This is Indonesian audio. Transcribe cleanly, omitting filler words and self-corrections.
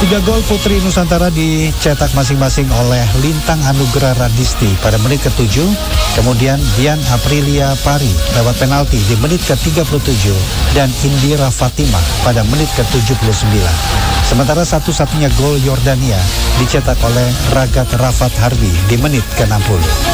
Tiga gol putri Nusantara dicetak masing-masing oleh Lintang Anugrah Radisti pada menit ke-7, kemudian Dian Aprilia Pari lewat penalti di menit ke-37 dan Indira Fatimah pada menit ke-79. Sementara satu-satunya gol Yordania dicetak oleh Ragat Rafat Harbi di menit ke-60.